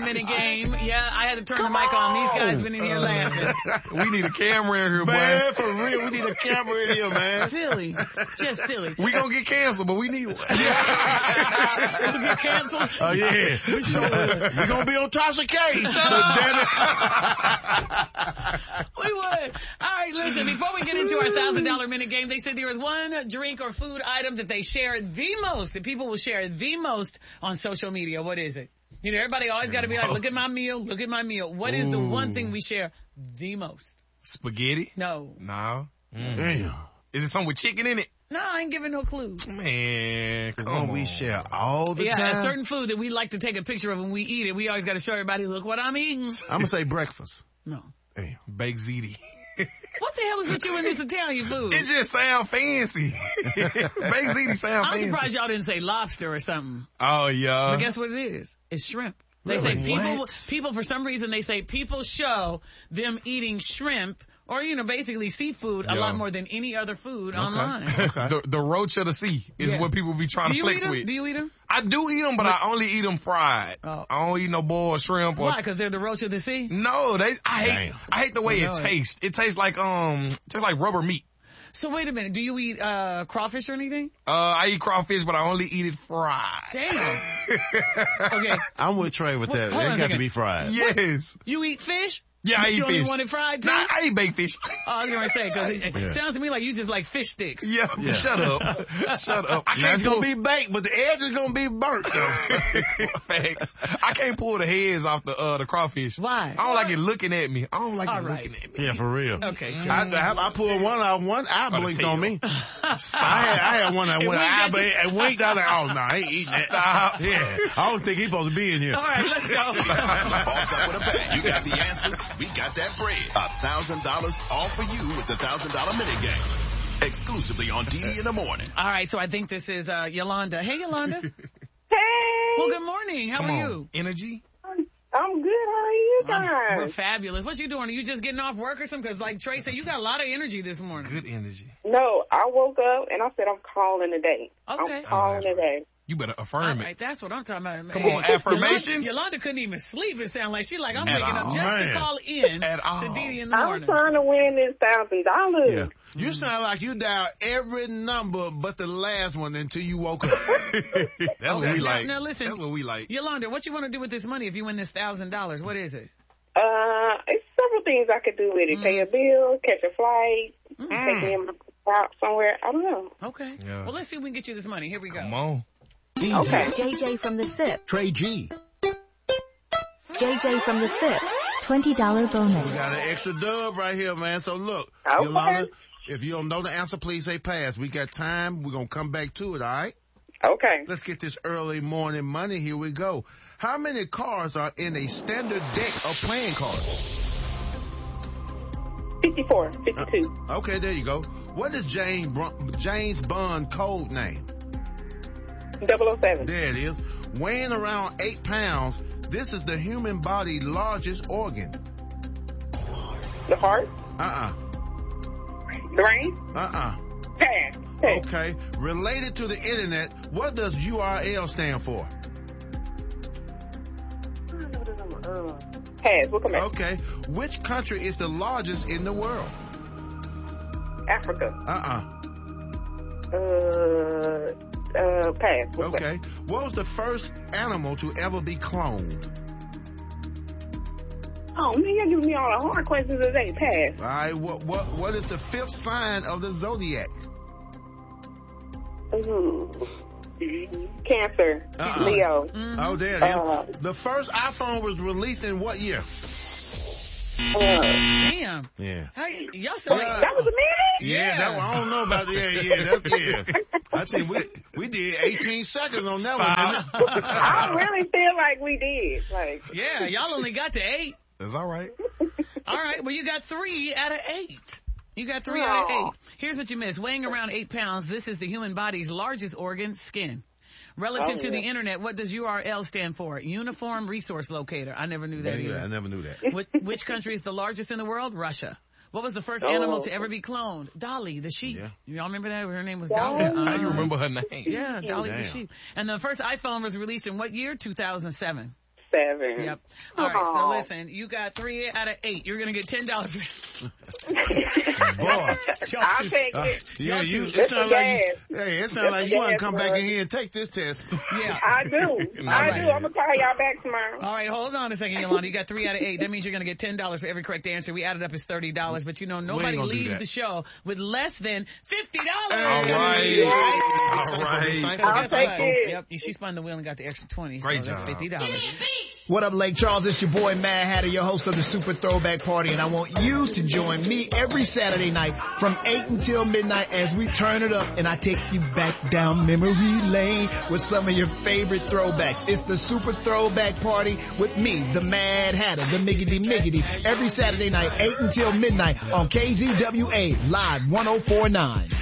minute game. Yeah, I had to turn the mic on. These guys been in here laughing. We need a camera in here, Man, boy. for real, we need a camera in here, man. Silly. Just silly. We gonna get canceled, but we need one. It'll get canceled. Oh, yeah. We sure would. We gonna be on Tasha K. Damn it. We would. All right, listen, before we get into our $1,000 minute game, they said there is one drink or food item that they share the most, that people will share the most on social media. What is it? You know, everybody always got to be like, look at my meal, look at my meal. What is the one thing we share the most? Spaghetti? No. No. Damn. Is it something with chicken in it? No, I ain't giving no clues. Man, come Come on. we share all the Yeah, time. a certain food that we like to take a picture of when we eat it. We always got to show everybody, look what I'm eating. I'm gonna say breakfast. No. Damn. Baked ziti. What the hell is with you in this Italian food? It just sound fancy. Baked ziti sound I'm fancy. surprised y'all didn't say lobster or something. Oh, yeah. But guess what it is? It's shrimp. They Really? say people, for some reason, they say people show them eating shrimp or, you know, basically seafood a Yeah. lot more than any other food online. The roach of the sea is Yeah. what people be trying Do to you flex eat them? with. Do you eat them? I do eat them, but I only eat them fried. Oh. I don't eat no boiled shrimp. Or, Why? Because they're the roach of the sea? no, I hate the way I know it it. tastes. It tastes like rubber meat. So wait a minute. Do you eat crawfish or anything? I eat crawfish, but I only eat it fried. Damn. Okay. I'm with Trey with that. Hold on a It got second. to be fried. Yes. You eat fish? Yeah, I But eat you only fish. want it fried too? Nah, I eat baked fish. Oh, I was going to say, because it Yeah. sounds to me like you just like fish sticks. Yeah, Yeah. shut up. Shut up. I Now, can't it's gonna be baked, but the edge is gonna be burnt though. Facts. I can't pull the heads off the crawfish. Why? I don't like it looking at me. I don't like All it right. looking at me. Yeah, for real. Okay. I pulled one out, one eye the blinked tail. on me. I had one that went winked eye at you? blinked and winked out. Like, oh no, I ain't eating that. Stop. Yeah, I don't think he's supposed to be in here. All right, let's go. Boss up with a bang. You got the answers. We got that bread. $1,000 all for you with the $1,000 minute game. Exclusively on DD in the morning. All right, so I think this is Yolanda. Hey, Yolanda. Hey, Well, good morning. How Come are on. you? Energy? I'm good. How are you We're guys? fabulous. What you doing? Are you just getting off work or something? Because like Trey said, you got a lot of energy this morning. Good energy. No, I woke up and I said I'm calling today. Okay. I'm calling today. You better All affirm right, it. that's what I'm talking about. Come on, affirmations? Yolanda couldn't even sleep. It sounded like she's like, I'm At waking all. up just to Man. call in At to all. Didi in the I'm morning. trying to win this $1,000. Yeah. You sound like you dialed every number but the last one until you woke up. That's what we like. Now listen, That's what we like. Yolanda, what you want to do with this money if you win this $1,000? What is it? It's several things I could do with it. Pay a bill, catch a flight, take them out somewhere. I don't know. Okay. Yeah. Well, let's see if we can get you this money. Here we go. Come on. Okay. JJ from the SIP. Trey G. JJ from the SIP. $20 bonus. Got an extra dub right here, man. So look, Okay. Yolanda, if you don't know the answer, please say pass. We got time. We're going to come back to it, all right? Okay. Let's get this early morning money. Here we go. How many cars are in a standard deck of playing cards? 54, 52. Okay, there you go. What is James Bond code name? 007. There it is. Weighing around 8 pounds, this is the human body's largest organ. The heart. Uh-uh. The brain. Uh-uh. Pass. Pass. Okay. Related to the internet, what does URL stand for? Pass. We'll come back. Okay. Which country is the largest in the world? Africa. Uh-uh. Pass. We'll go. Okay. What was the first animal to ever be cloned? Oh, man, you're giving me all the hard questions today. Pass. All right. What is the fifth sign of the zodiac? Ooh. Cancer. Leo. Oh, there it is. The first iPhone was released in what year? Damn. Yeah. Hey, y'all sound like... That was a minute? Yeah, that one, I don't know about that. I think we did 18 seconds on that one. Didn't we? I really feel like we did. Like, Yeah, y'all only got to 8. That's all right. All right, well, you got 3 out of 8. You got 3 out of 8. Here's what you missed. Weighing around 8 pounds, this is the human body's largest organ, skin. Relative to the internet, what does URL stand for? Uniform Resource Locator. I never knew that either. I never knew that. Which country is the largest in the world? Russia. What was the first animal to ever be cloned? Dolly, the sheep. Yeah. Y'all remember that? Her name was Dolly. How you remember her name? Yeah, Dolly the Damn. sheep. And the first iPhone was released in what year? 2007. 7. Yep. All right, so Aw. listen, you got 3 out of 8. You're going to get $10. Boy. I'll take it. Yeah, it That's sounds the like gas. it sounds like you want to come back in here and take this test. Yeah. I do. right. I'm going to call y'all back tomorrow. All right, hold on a second, Yolanda. You got 3 out of 8. That means you're going to get $10 for every correct answer. We added up as $30, but you know nobody gonna do leaves that. the show with less than $50. All right. I'll take it. Yep, she spun the wheel and got the extra 20. Great so that's job. $50. What up, Lake Charles? It's your boy, Mad Hatter, your host of the Super Throwback Party, and I want you to join me every Saturday night from 8 until midnight as we turn it up and I take you back down memory lane with some of your favorite throwbacks. It's the Super Throwback Party with me, the Mad Hatter, the Miggity Miggity, every Saturday night, 8 until midnight on KZWA Live 104.9.